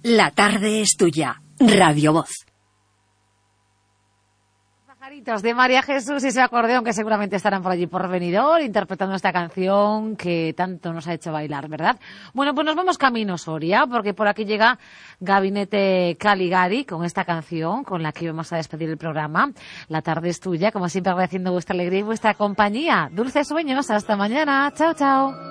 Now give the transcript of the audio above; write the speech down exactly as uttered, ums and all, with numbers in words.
La tarde es tuya. Radio Voz. Pajaritos de María Jesús y su acordeón, que seguramente estarán por allí por Benidorm interpretando esta canción que tanto nos ha hecho bailar, ¿verdad? Bueno, pues nos vamos camino Soria, porque por aquí llega Gabinete Caligari con esta canción con la que vamos a despedir el programa. La tarde es tuya, como siempre agradeciendo vuestra alegría y vuestra compañía. Dulces sueños, hasta mañana. Chao, chao.